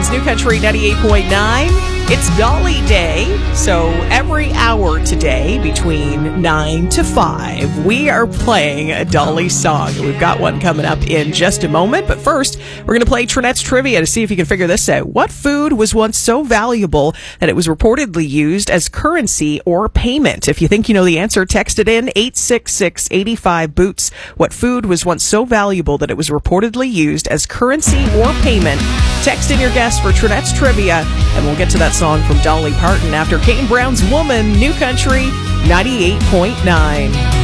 is New Country 98.9. It's Dolly Day, so every hour today between 9 to 5, we are playing a Dolly song. We've got one coming up in just a moment, but first, we're going to play Trinette's Trivia to see if you can figure this out. What food was once so valuable that it was reportedly used as currency or payment? If you think you know the answer, text it in 866-85-BOOTS. What food was once so valuable that it was reportedly used as currency or payment? Text in your guess for Trinette's Trivia, and we'll get to that song from Dolly Parton after Kane Brown's Woman, New Country 98.9.